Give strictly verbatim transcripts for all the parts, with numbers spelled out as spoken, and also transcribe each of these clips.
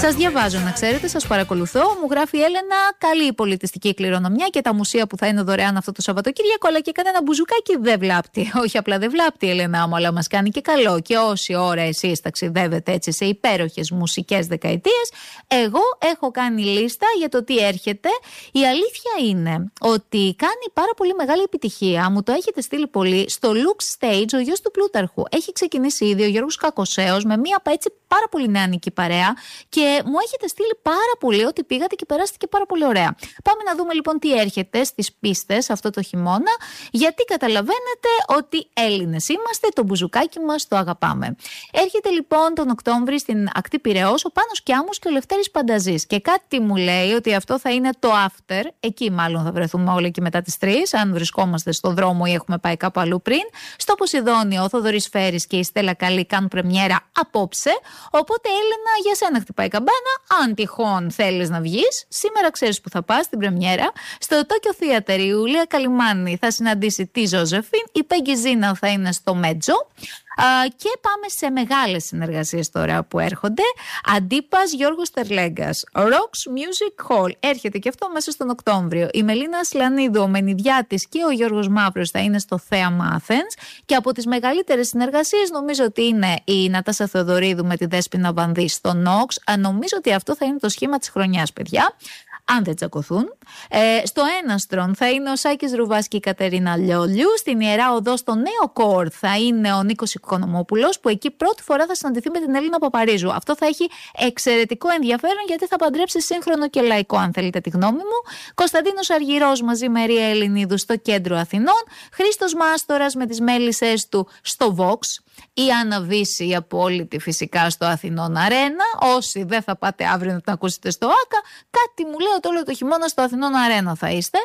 Σας διαβάζω, να ξέρετε, σας παρακολουθώ. Μου γράφει η Έλενα, καλή η πολιτιστική κληρονομιά και τα μουσεία που θα είναι δωρεάν αυτό το Σαββατοκύριακο, αλλά και κανένα μπουζουκάκι δεν βλάπτει. Όχι απλά δεν βλάπτει, Έλενα μου, αλλά μας κάνει και καλό. Και όση ώρα εσείς ταξιδεύετε έτσι σε υπέροχες μουσικές δεκαετίες, εγώ έχω κάνει λίστα για το τι έρχεται. Η αλήθεια είναι ότι κάνει πάρα πολύ μεγάλη επιτυχία. Μου το έχετε στείλει πολύ. Στο Lux Stage, ο γιος του Πλούταρχου έχει ξεκινήσει ήδη, ο Γιώργος Κακοσέος, με μία έτσι πάρα πολύ νεανική παρέα. Και μου έχετε στείλει πάρα πολύ ότι πήγατε και περάστηκε πάρα πολύ ωραία. Πάμε να δούμε λοιπόν τι έρχεται στις πίστες αυτό το χειμώνα, γιατί καταλαβαίνετε ότι Έλληνες είμαστε, το μπουζουκάκι μας το αγαπάμε. Έρχεται λοιπόν τον Οκτώβρη στην ακτή Πειραιώς ο Πάνος Κιάμος και ο Λευτέρης Πανταζής. Και κάτι μου λέει ότι αυτό θα είναι το after, εκεί μάλλον θα βρεθούμε όλοι και μετά τις τρεις, αν βρισκόμαστε στον δρόμο ή έχουμε πάει κάπου αλλού πριν. Στο Ποσειδόνιο ο Θοδωρής Φέρης και η Στέλλα Καλή κάνουν πρεμιέρα απόψε. Οπότε Έλενα, για σένα χτυπάει καμπάνα. Αν τυχόν θέλεις να βγεις, σήμερα ξέρεις που θα πας στην πρεμιέρα. Στο Tokyo Theater η Ιουλία Καλιμάνη θα συναντήσει τη Ζώζεφιν, η Πέγγι Ζίνα θα είναι στο Μέτζο. Uh, και πάμε σε μεγάλες συνεργασίες τώρα που έρχονται. Αντίπας Γιώργος Τερλέγκας, Rocks Music Hall, έρχεται και αυτό μέσα στον Οκτώβριο. Η Μελίνα Ασλανίδου, ο Μενιδιάτης και ο Γιώργος Μαύρος θα είναι στο Θέαμα Athens. Και από τις μεγαλύτερες συνεργασίες νομίζω ότι είναι η Νατάσα Θεοδωρίδου με τη Δέσποινα Βανδύ στο Nox. Νομίζω ότι αυτό θα είναι το σχήμα της χρονιάς, παιδιά, αν δεν τσακωθούν. Ε, στο Έναστρον θα είναι ο Σάκης Ρουβάς και η Κατερίνα Λιόλιου. Στην Ιερά Οδό στο Νέο Κορ θα είναι ο Νίκος Οικονομόπουλος, που εκεί πρώτη φορά θα συναντηθεί με την Έλληνα Παπαρίζου. Αυτό θα έχει εξαιρετικό ενδιαφέρον, γιατί θα παντρέψει σύγχρονο και λαϊκό, αν θέλετε τη γνώμη μου. Κωνσταντίνος Αργυρός μαζί με Ρία Ελληνίδου στο Κέντρο Αθηνών. Χρήστος Μάστορας με τις μέλισσές του στο Vox. Η Άννα Βύση, η απόλυτη φυσικά, στο Αθηνών Αρένα. Όσοι δεν θα πάτε αύριο να την ακούσετε στο Άκα, κάτι μου λέει ότι όλο το χειμώνα στο Αθηνών Αρένα θα είστε.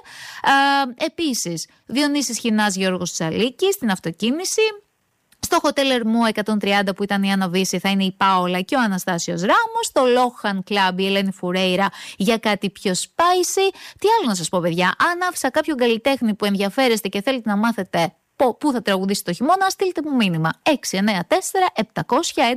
Επίσης, Διονύσης Χινάς, Γιώργος Τσαλίκης στην αυτοκίνηση. Στο Hotel Ερμού εκατόν τριάντα που ήταν η Άννα Βύση θα είναι η Πάολα και ο Αναστάσιος Ράμος. Στο Lohan Club η Ελένη Φουρέιρα για κάτι πιο spicy. Τι άλλο να σας πω, παιδιά, αν άφησα κάποιον καλλιτέχνη που ενδιαφέρεστε και θέλετε να μάθετε πού θα τραγουδήσει το χειμώνα, στείλτε μου μήνυμα έξι εννιά τέσσερα επτακόσια